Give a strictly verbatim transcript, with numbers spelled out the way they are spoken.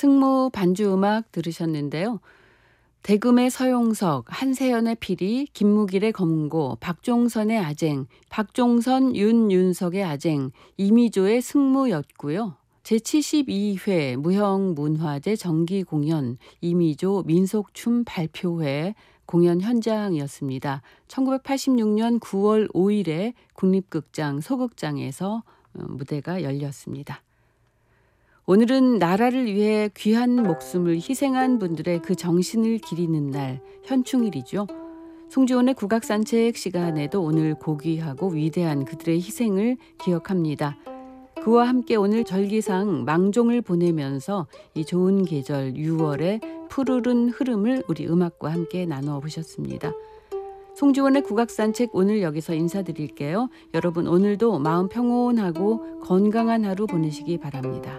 승무 반주 음악 들으셨는데요. 대금의 서용석, 한세연의 피리, 김무길의 검고, 박종선의 아쟁, 박종선, 윤윤석의 아쟁, 이미조의 승무였고요. 제칠십이 회 무형문화제 정기공연 이미조 민속춤 발표회 공연 현장이었습니다. 천구백팔십육 년 구월 오일에 국립극장 소극장에서 무대가 열렸습니다. 오늘은 나라를 위해 귀한 목숨을 희생한 분들의 그 정신을 기리는 날, 현충일이죠. 송지원의 국악산책 시간에도 오늘 고귀하고 위대한 그들의 희생을 기억합니다. 그와 함께 오늘 절기상 망종을 보내면서 이 좋은 계절 유월의 푸르른 흐름을 우리 음악과 함께 나누어 보셨습니다. 송지원의 국악산책 오늘 여기서 인사드릴게요. 여러분 오늘도 마음 평온하고 건강한 하루 보내시기 바랍니다.